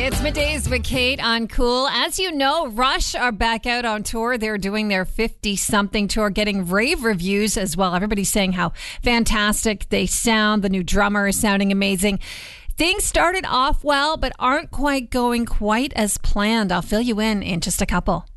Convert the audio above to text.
It's Middays with Kate on Cool. As you know, Rush are back out on tour. They're doing their 50-something tour, getting rave reviews as well. Everybody's saying how fantastic they sound. The new drummer is sounding amazing. Things started off well, but aren't quite going quite as planned. I'll fill you in just a couple.